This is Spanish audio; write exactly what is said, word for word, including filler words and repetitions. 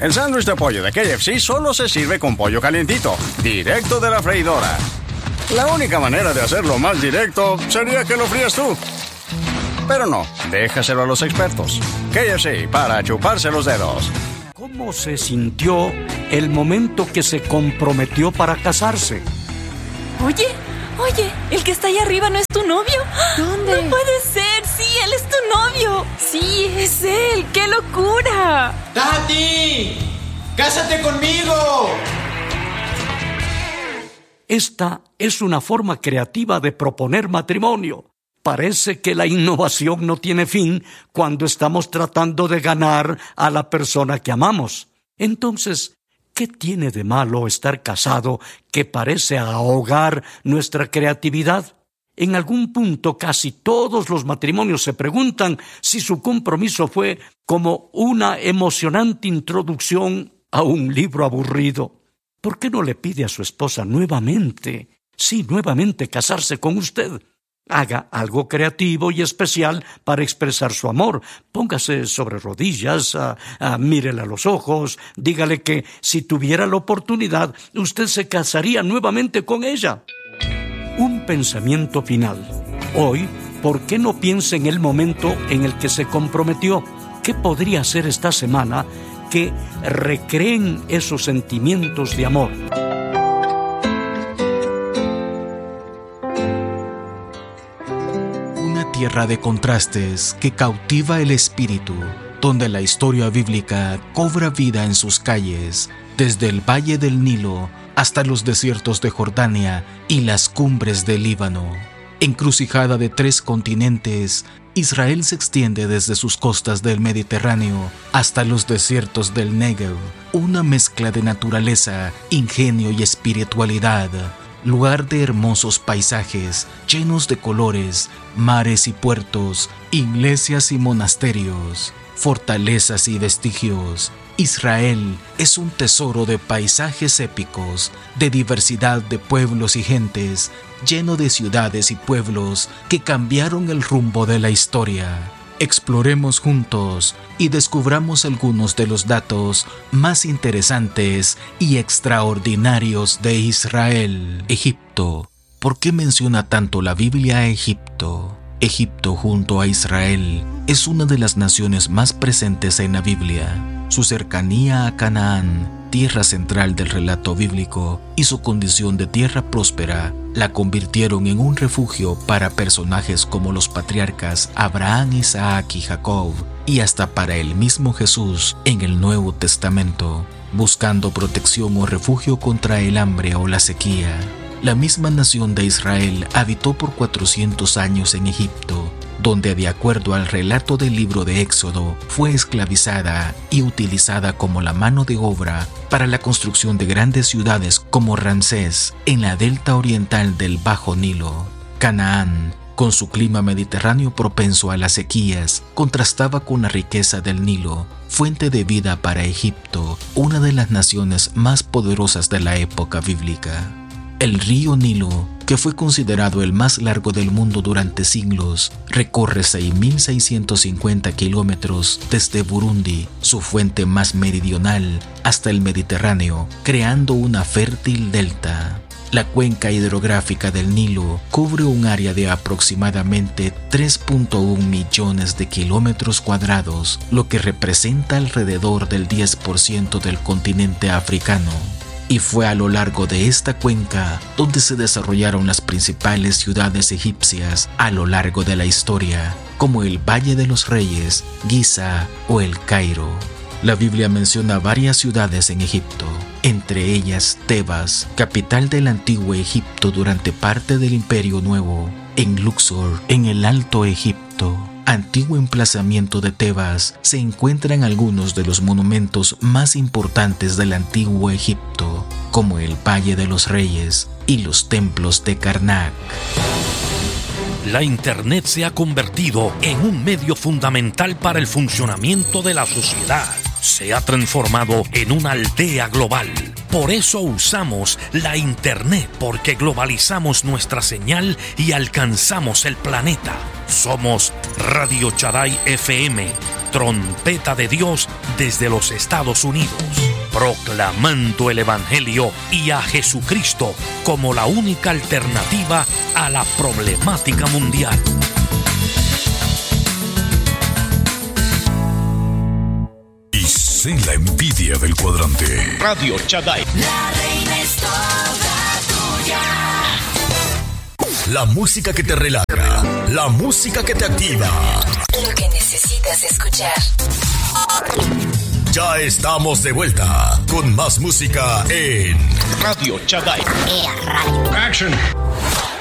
El sándwich de pollo de K F C solo se sirve con pollo calientito, directo de la freidora. La única manera de hacerlo más directo sería que lo frías tú. Pero no, déjaselo a los expertos. K F C, para chuparse los dedos. ¿Cómo se sintió el momento que se comprometió para casarse? Oye, oye, ¿el que está ahí arriba no es tu novio? ¿Dónde? No puede ser, sí, él es tu novio. Sí, es él, ¡qué locura! ¡Tati! ¡Cásate conmigo! Esta es una forma creativa de proponer matrimonio. Parece que la innovación no tiene fin cuando estamos tratando de ganar a la persona que amamos. Entonces, ¿qué tiene de malo estar casado que parece ahogar nuestra creatividad? En algún punto casi todos los matrimonios se preguntan si su compromiso fue como una emocionante introducción a un libro aburrido. ¿Por qué no le pide a su esposa nuevamente, sí, nuevamente casarse con usted? Haga algo creativo y especial para expresar su amor. Póngase sobre rodillas, uh, uh, mírele a los ojos, dígale que si tuviera la oportunidad, usted se casaría nuevamente con ella. Un pensamiento final. Hoy, ¿por qué no piensa en el momento en el que se comprometió? ¿Qué podría hacer esta semana que recreen esos sentimientos de amor? Tierra de contrastes que cautiva el espíritu, donde la historia bíblica cobra vida en sus calles, desde el valle del Nilo hasta los desiertos de Jordania y las cumbres del Líbano. Encrucijada de tres continentes, Israel se extiende desde sus costas del Mediterráneo hasta los desiertos del Negev, una mezcla de naturaleza, ingenio y espiritualidad. Lugar de hermosos paisajes, llenos de colores, mares y puertos, iglesias y monasterios, fortalezas y vestigios. Israel es un tesoro de paisajes épicos, de diversidad de pueblos y gentes, lleno de ciudades y pueblos que cambiaron el rumbo de la historia. Exploremos juntos y descubramos algunos de los datos más interesantes y extraordinarios de Israel. Egipto. ¿Por qué menciona tanto la Biblia a Egipto? Egipto, junto a Israel, es una de las naciones más presentes en la Biblia. Su cercanía a Canaán, tierra central del relato bíblico, y su condición de tierra próspera la convirtieron en un refugio para personajes como los patriarcas Abraham, Isaac y Jacob, y hasta para el mismo Jesús en el Nuevo Testamento, buscando protección o refugio contra el hambre o la sequía. La misma nación de Israel habitó por cuatrocientos años en Egipto, donde, de acuerdo al relato del libro de Éxodo, fue esclavizada y utilizada como la mano de obra para la construcción de grandes ciudades como Ramsés, en la delta oriental del Bajo Nilo. Canaán, con su clima mediterráneo propenso a las sequías, contrastaba con la riqueza del Nilo, fuente de vida para Egipto, una de las naciones más poderosas de la época bíblica. El río Nilo, que fue considerado el más largo del mundo durante siglos, recorre seis mil seiscientos cincuenta kilómetros desde Burundi, su fuente más meridional, hasta el Mediterráneo, creando una fértil delta. La cuenca hidrográfica del Nilo cubre un área de aproximadamente tres punto uno millones de kilómetros cuadrados, lo que representa alrededor del diez por ciento del continente africano. Y fue a lo largo de esta cuenca donde se desarrollaron las principales ciudades egipcias a lo largo de la historia, como el Valle de los Reyes, Giza o el Cairo. La Biblia menciona varias ciudades en Egipto, entre ellas Tebas, capital del antiguo Egipto durante parte del Imperio Nuevo, en Luxor, en el Alto Egipto. Antiguo emplazamiento de Tebas, se encuentran algunos de los monumentos más importantes del antiguo Egipto, como el Valle de los Reyes y los templos de Karnak. La Internet se ha convertido en un medio fundamental para el funcionamiento de la sociedad. Se ha transformado en una aldea global, Por eso usamos la Internet, porque globalizamos nuestra señal y alcanzamos el planeta. Somos Radio Shaddai F M, trompeta de Dios desde los Estados Unidos, proclamando el Evangelio y a Jesucristo como la única alternativa a la problemática mundial. Y sin la envidia del cuadrante. Radio Shaddai. La reina es toda tuya. La música que te relaja, la música que te activa. Lo que necesitas escuchar. Ya estamos de vuelta con más música en Radio Shaddai. Ea, radio. Action.